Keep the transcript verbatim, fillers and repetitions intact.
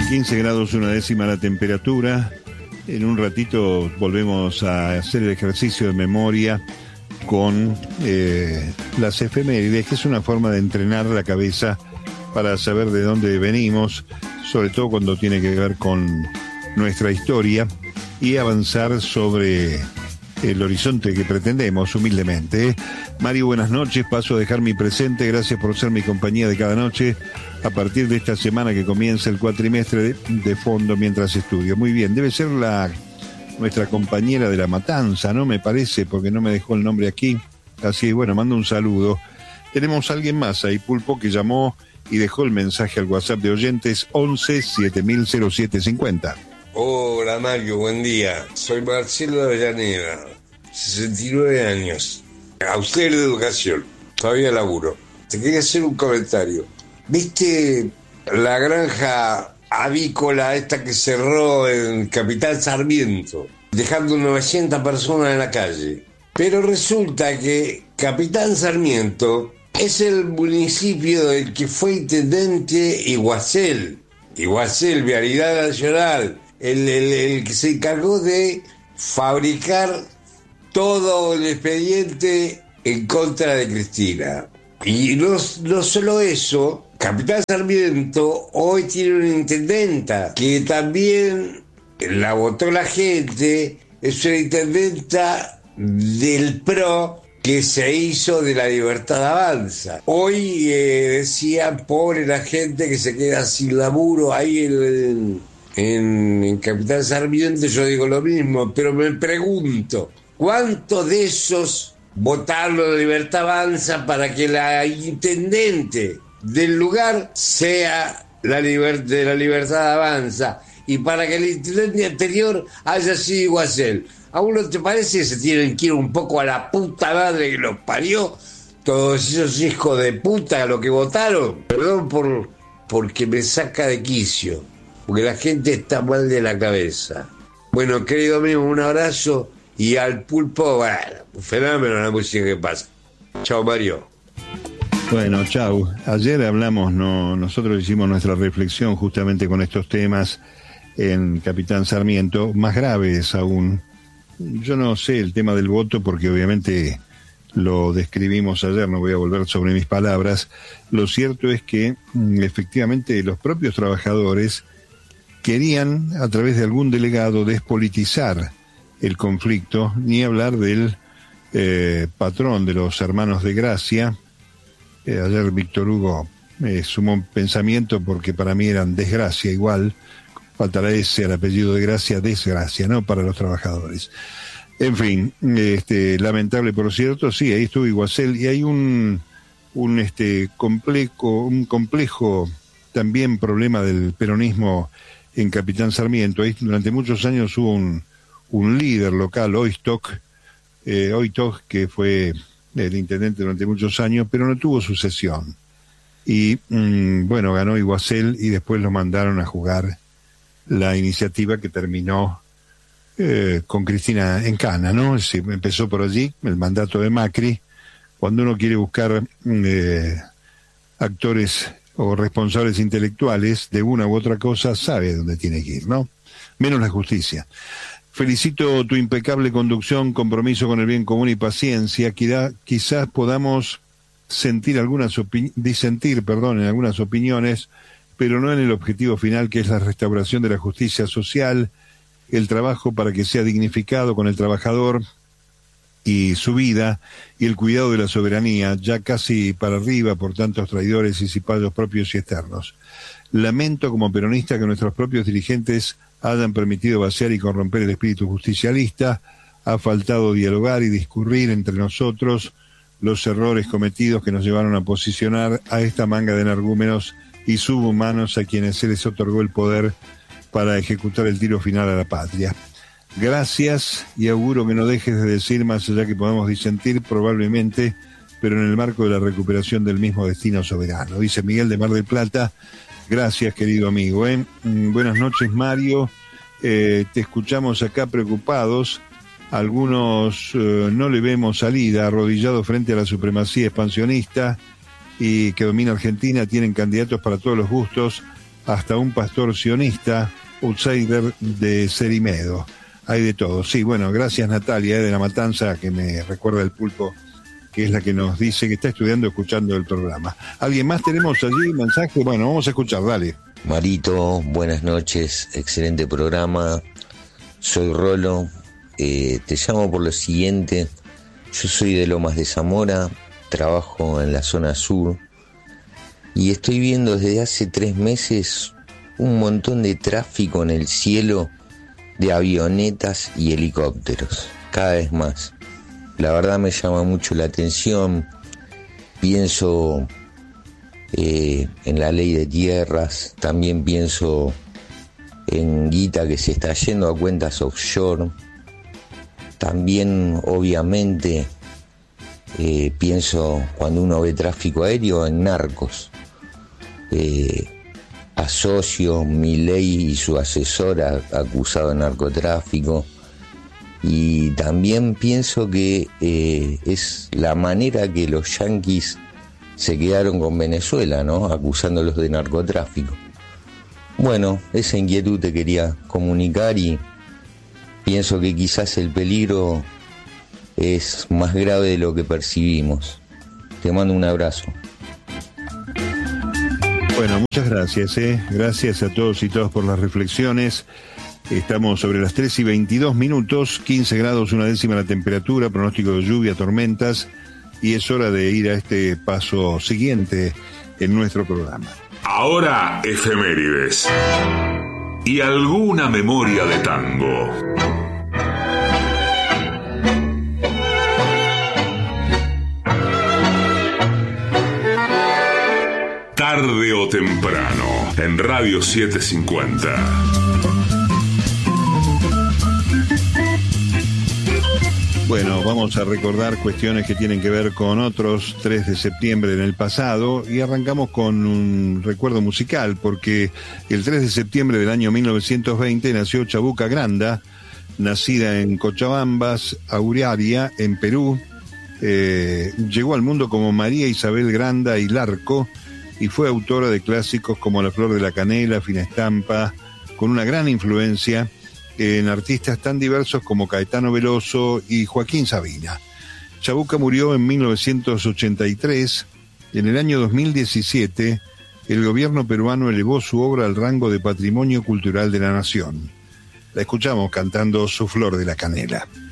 quince grados una décima la temperatura. En un ratito volvemos a hacer el ejercicio de memoria con eh, las efemérides, que es una forma de entrenar la cabeza para saber de dónde venimos, sobre todo cuando tiene que ver con nuestra historia, y avanzar sobre el horizonte que pretendemos humildemente. ¿eh? Mario, buenas noches, paso a dejar mi presente, gracias por ser mi compañía de cada noche a partir de esta semana que comienza el cuatrimestre de, de fondo mientras estudio. Muy bien, debe ser la nuestra compañera de La Matanza, ¿no? Me parece, porque no me dejó el nombre aquí. Así, bueno, mando un saludo. Tenemos a alguien más ahí, Pulpo, que llamó y dejó el mensaje al WhatsApp de oyentes once siete mil cero siete cincuenta. Hola Mario, buen día. Soy Marcelo de Avellaneda, sesenta y nueve años. Auxiliar de educación, todavía laburo. Te quería hacer un comentario. ¿Viste la granja avícola esta que cerró en Capitán Sarmiento, dejando novecientas personas en la calle? Pero resulta que Capitán Sarmiento es el municipio del que fue intendente Iguacel. Iguacel, Vialidad Nacional, el, el, el que se encargó de fabricar todo el expediente en contra de Cristina. Y no, no solo eso, Capitán Sarmiento hoy tiene una intendenta que también la votó la gente, es una intendenta del P R O que se hizo de La Libertad Avanza. Hoy eh, decían, pobre la gente que se queda sin laburo ahí en, en, en Capitán Sarmiento. Yo digo lo mismo, pero me pregunto, ¿cuántos de esos votaron La Libertad Avanza para que la intendente del lugar sea la liber- de La Libertad Avanza y para que el intendente anterior haya sido Iguacel? ¿A uno te parece que se tienen que ir un poco a la puta madre que los parió todos esos hijos de puta a lo que votaron? Perdón por porque me saca de quicio, porque la gente está mal de la cabeza. Bueno, querido amigo, un abrazo. Y al Pulpo, bueno, un fenómeno la música que pasa. Chao, Mario. Bueno, chau. Ayer hablamos, no, nosotros hicimos nuestra reflexión justamente con estos temas en Capitán Sarmiento, más graves aún. Yo no sé el tema del voto porque obviamente lo describimos ayer, no voy a volver sobre mis palabras. Lo cierto es que efectivamente los propios trabajadores querían, a través de algún delegado, despolitizar el conflicto, ni hablar del eh, patrón de los hermanos de Gracia. Eh, ayer Víctor Hugo eh, sumó un pensamiento porque para mí eran desgracia igual, faltará ese al apellido de Gracia, desgracia, ¿no? Para los trabajadores. En fin, este, lamentable por cierto, sí, ahí estuvo Iguacel y hay un, un este complejo, un complejo también problema del peronismo en Capitán Sarmiento. Ahí durante muchos años hubo un un líder local, Oistok, eh, Oistok, que fue el intendente durante muchos años, pero no tuvo sucesión. Y, mmm, bueno, ganó Iguacel y después lo mandaron a jugar la iniciativa que terminó eh, con Cristina en Cana, ¿no? Sí, empezó por allí, el mandato de Macri. Cuando uno quiere buscar eh, actores o responsables intelectuales de una u otra cosa, sabe dónde tiene que ir, ¿no? Menos la justicia. Felicito tu impecable conducción, compromiso con el bien común y paciencia. Quizá, quizás podamos sentir algunas opi- disentir, perdón, en algunas opiniones, pero no en el objetivo final, que es la restauración de la justicia social, el trabajo para que sea dignificado con el trabajador y su vida, y el cuidado de la soberanía, ya casi para arriba por tantos traidores y cipayos propios y externos. Lamento como peronista que nuestros propios dirigentes hayan permitido vaciar y corromper el espíritu justicialista. Ha faltado dialogar y discurrir entre nosotros los errores cometidos que nos llevaron a posicionar a esta manga de energúmenos y subhumanos a quienes se les otorgó el poder para ejecutar el tiro final a la patria. Gracias, y auguro que no dejes de decir, más allá que podamos disentir probablemente, pero en el marco de la recuperación del mismo destino soberano. Dice Miguel de Mar del Plata. Gracias, querido amigo. ¿eh? Buenas noches, Mario. Eh, te escuchamos acá preocupados. Algunos eh, no le vemos salida, arrodillados frente a la supremacía expansionista y que domina Argentina. Tienen candidatos para todos los gustos. hasta un pastor sionista, outsider de Cerimedo. Hay de todo. Sí, bueno, gracias Natalia, eh, de La Matanza, que me recuerda el pulpo, que es la que nos dice que está estudiando, escuchando el programa. ¿Alguien más tenemos allí? ¿Mensaje? Bueno, vamos a escuchar, dale. Marito, buenas noches, excelente programa. Soy Rolo, eh, te llamo por lo siguiente. Yo soy de Lomas de Zamora, trabajo en la zona sur y estoy viendo desde hace tres meses un montón de tráfico en el cielo de avionetas y helicópteros, cada vez más. La verdad me llama mucho la atención, pienso eh, en la ley de tierras, también pienso en guita que se está yendo a cuentas offshore, también obviamente eh, pienso cuando uno ve tráfico aéreo en narcos. Eh, asocio Milei y su asesora acusado de narcotráfico, y también pienso que eh, es la manera que los yanquis se quedaron con Venezuela, ¿no? Acusándolos de narcotráfico. Bueno, esa inquietud te quería comunicar y pienso que quizás el peligro es más grave de lo que percibimos. Te mando un abrazo. Bueno, muchas gracias, ¿eh? Gracias a todos y todas por las reflexiones. Estamos sobre las tres y veintidós minutos, quince grados, una décima la temperatura, pronóstico de lluvia, tormentas, y es hora de ir a este paso siguiente en nuestro programa. Ahora, efemérides. Y alguna memoria de tango. Tarde o temprano, en Radio setecientos cincuenta. Bueno, vamos a recordar cuestiones que tienen que ver con otros tres de septiembre en el pasado y arrancamos con un recuerdo musical porque el tres de septiembre del año mil novecientos veinte nació Chabuca Granda, nacida en Cochabambas, Auraria, en Perú. Eh, llegó al mundo como María Isabel Granda y Larco y fue autora de clásicos como La Flor de la Canela, Fina Estampa, con una gran influencia en artistas tan diversos como Caetano Veloso y Joaquín Sabina. Chabuca murió en mil novecientos ochenta y tres. En el año dos mil diecisiete, el gobierno peruano elevó su obra al rango de Patrimonio Cultural de la Nación. La escuchamos cantando Su Flor de la Canela.